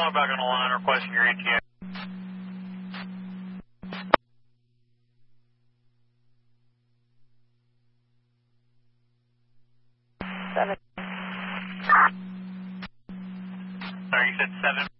Call back on the line requesting your ETA. Sorry, you said 7?